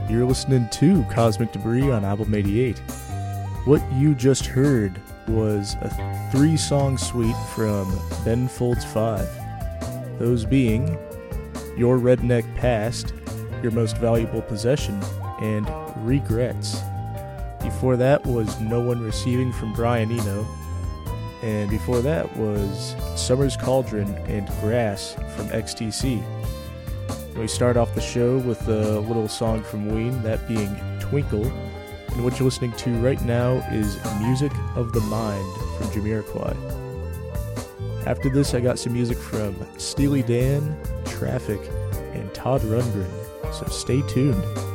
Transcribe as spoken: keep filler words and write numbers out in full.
You're listening to Cosmic Debris on Album eighty-eight. What you just heard was a three-song suite from Ben Folds five. Those being Your Redneck Past, Your Most Valuable Possession, and Regrets. Before that was No One Receiving from Brian Eno. And before that was Summer's Cauldron and Grass from X T C. We start off the show with a little song from Ween, that being Twinkle. And what you're listening to right now is Music of the Mind from Jamiroquai. After this, I got some music from Steely Dan, Traffic, and Todd Rundgren. So stay tuned.